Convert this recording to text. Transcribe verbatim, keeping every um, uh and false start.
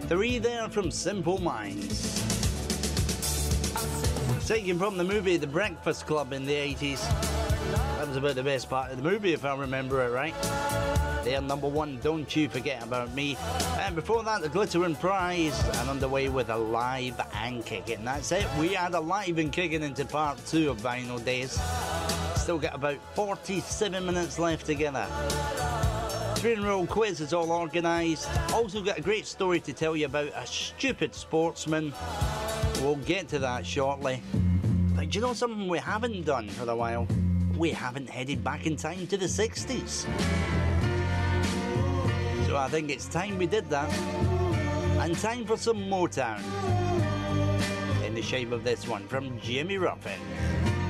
Three there from Simple Minds. Taken from the movie The Breakfast Club in the eighties. That was about the best part of the movie, if I remember it right. They're number one, Don't You Forget About Me. And before that, The Glittering Prize, and underway with Alive and Kicking. That's it, we had Alive and Kicking into part two of Vinyl Days. Still got about forty-seven minutes left together. Three-in-a-row quiz is all organised. Also got a great story to tell you about a stupid sportsman. We'll get to that shortly. But do you know something we haven't done for a while? We haven't headed back in time to the sixties. So I think it's time we did that. And time for some Motown. In the shape of this one from Jimmy Ruffin.